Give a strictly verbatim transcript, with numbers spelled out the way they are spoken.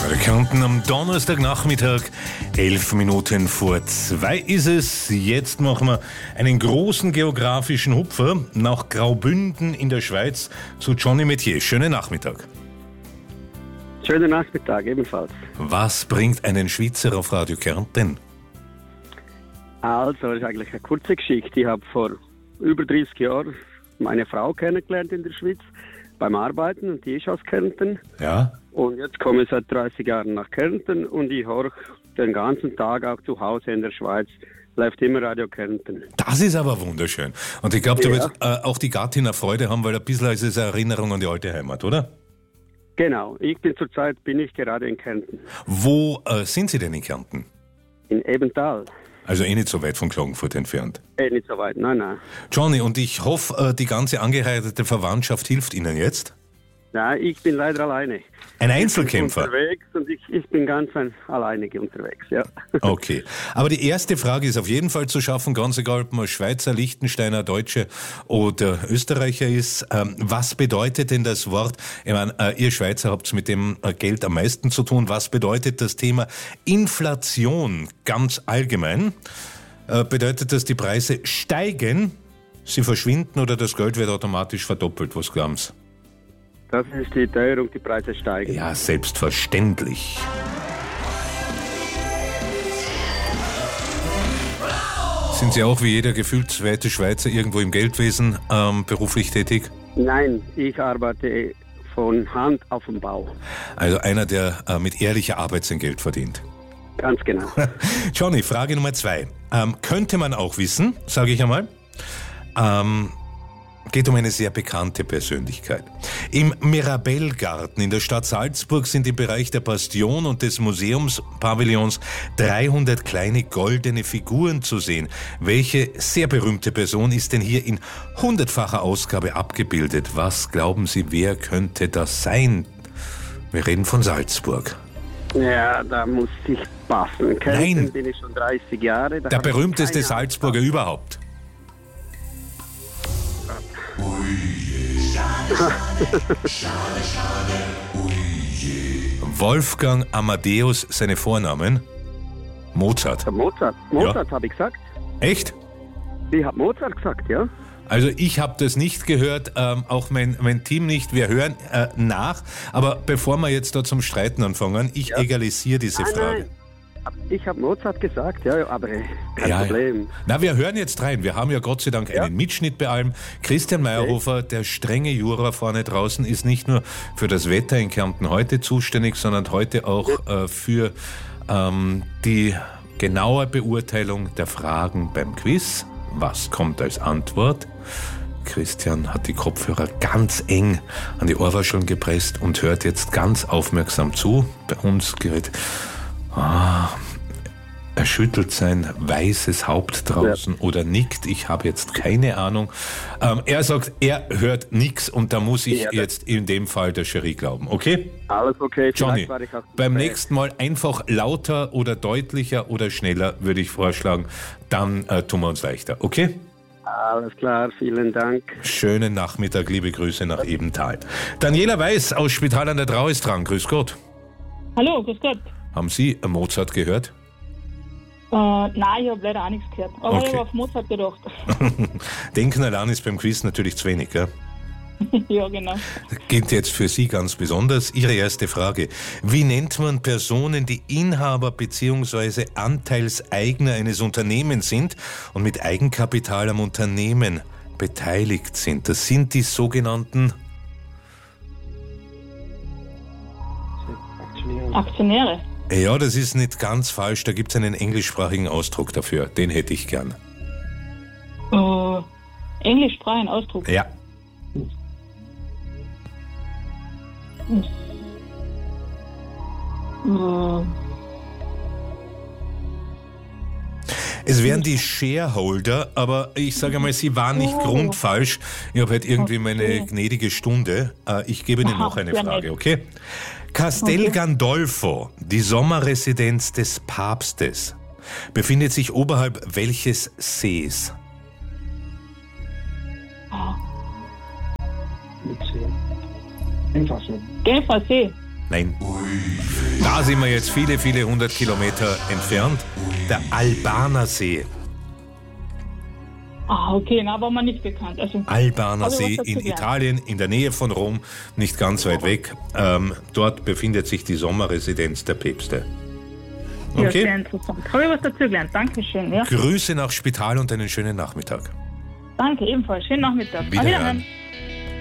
Radio Kärnten am Donnerstagnachmittag, elf Minuten vor zwei ist es. Jetzt machen wir einen großen geografischen Hupfer nach Graubünden in der Schweiz zu Johnny Metier. Schönen Nachmittag. Schönen Nachmittag, ebenfalls. Was bringt einen Schweizer auf Radio Kärnten? Also, das ist eigentlich eine kurze Geschichte. Ich habe vor über dreißig Jahren meine Frau kennengelernt in der Schweiz beim Arbeiten und die ist aus Kärnten. Ja. Und jetzt komme ich seit dreißig Jahren nach Kärnten und ich horche den ganzen Tag auch zu Hause in der Schweiz. Läuft immer Radio Kärnten. Das ist aber wunderschön. Und ich glaube, du Ja. wirst äh, auch die Gattin eine Freude haben, weil ein bisschen ist es eine Erinnerung an die alte Heimat, oder? Genau, ich bin zurzeit bin ich gerade in Kärnten. Wo äh, sind Sie denn in Kärnten? In Ebenthal. Also eh nicht so weit von Klagenfurt entfernt. Eh, nicht so weit, nein, nein. Johnny, und ich hoffe, äh, die ganze angeheiratete Verwandtschaft hilft Ihnen jetzt? Nein, ich bin leider alleine. Ein Ich Einzelkämpfer? bin unterwegs und ich, ich bin ganz ein, alleine unterwegs, ja. Okay. Aber die erste Frage ist auf jeden Fall zu schaffen, ganz egal, ob man Schweizer, Liechtensteiner, Deutsche oder Österreicher ist. Ähm, was bedeutet denn das Wort, ich meine, äh, ihr Schweizer habt mit dem äh, Geld am meisten zu tun, was bedeutet das Thema Inflation ganz allgemein? Äh, bedeutet das, die Preise steigen, sie verschwinden oder das Geld wird automatisch verdoppelt? Was glauben Sie? Das ist die Teuerung, die Preise steigen. Ja, selbstverständlich. Sind Sie auch wie jeder gefühlt zweite Schweizer irgendwo im Geldwesen ähm, beruflich tätig? Nein, ich arbeite von Hand auf dem Bau. Also einer, der äh, mit ehrlicher Arbeit sein Geld verdient. Ganz genau. Johnny, Frage Nummer zwei. Ähm, könnte man auch wissen, sage ich einmal, ähm, geht um eine sehr bekannte Persönlichkeit. Im Mirabellgarten in der Stadt Salzburg sind im Bereich der Bastion und des Museumspavillons dreihundert kleine goldene Figuren zu sehen. Welche sehr berühmte Person ist denn hier in hundertfacher Ausgabe abgebildet? Was glauben Sie, wer könnte das sein? Wir reden von Salzburg. Ja, da muss ich passen. Kärnten Nein. bin ich schon dreißig Jahre. Da Der habe ich berühmteste keine Salzburger überhaupt. Wolfgang Amadeus, seine Vornamen? Mozart. Ahnung. Mozart, Mozart habe ich gesagt. Echt? Ich habe Mozart gesagt, ja. Also ich habe das nicht gehört, ähm, auch mein, mein Team nicht. Wir hören äh, nach. Aber bevor wir jetzt da zum Streiten anfangen, ich Ja. egalisiere diese Nein, Frage. nein. Ich habe Mozart gesagt, ja, aber kein Ja, ja. Problem. Na, wir hören jetzt rein. Wir haben ja Gott sei Dank Ja. einen Mitschnitt bei allem. Christian Meyerhofer, der strenge Juror vorne draußen, ist nicht nur für das Wetter in Kärnten heute zuständig, sondern heute auch äh, für ähm, die genaue Beurteilung der Fragen beim Quiz. Was kommt als Antwort? Christian hat die Kopfhörer ganz eng an die Ohrwascheln gepresst und hört jetzt ganz aufmerksam zu. Bei uns gerät... Ah, er schüttelt sein weißes Haupt draußen ja. oder nickt. Ich habe jetzt keine Ahnung. Ähm, er sagt, er hört nichts und da muss ich ja, jetzt in dem Fall der Jury glauben. Okay? Alles okay. Johnny, war ich auch beim Fan. nächsten Mal einfach lauter oder deutlicher oder schneller, würde ich vorschlagen. Dann äh, tun wir uns leichter. Okay? Alles klar, vielen Dank. Schönen Nachmittag, liebe Grüße nach Ebenthal. Daniela Weiß aus Spital an der Drau ist dran. Grüß Gott. Hallo, grüß Gott. Haben Sie Mozart gehört? Äh, nein, ich habe leider auch nichts gehört. Aber Okay. ich habe auf Mozart gedacht. Denken allein ist beim Quiz natürlich zu wenig, gell? Ja, genau. Gilt jetzt für Sie ganz besonders. Ihre erste Frage. Wie nennt man Personen, die Inhaber bzw. Anteilseigner eines Unternehmens sind und mit Eigenkapital am Unternehmen beteiligt sind? Das sind die sogenannten... Aktionäre. Ja, das ist nicht ganz falsch. Da gibt es einen englischsprachigen Ausdruck dafür. Den hätte ich gern. Äh, englischsprachigen Ausdruck. Ja. Äh, Es wären die Shareholder, aber ich sage mal, sie waren nicht Oh. grundfalsch. Ich habe halt irgendwie Okay. meine gnädige Stunde. Äh, Ich gebe Ihnen Aha, noch eine sehr Frage, nett. okay? Castel Gandolfo, die Sommerresidenz des Papstes, befindet sich oberhalb welches Sees? Genfer See. Genfer See. Nein. Da sind wir jetzt viele, viele hundert Kilometer entfernt. Der Albaner See. Ah, okay, na, war mir nicht bekannt. Also, Albaner See in Italien, in der Nähe von Rom, nicht ganz weit weg. Ähm, dort befindet sich die Sommerresidenz der Päpste. Okay. Ja, sehr interessant. Habe ich was dazu gelernt. Dankeschön. Ja. Grüße nach Spital und einen schönen Nachmittag. Danke, ebenfalls. Schönen Nachmittag. Wiederhören.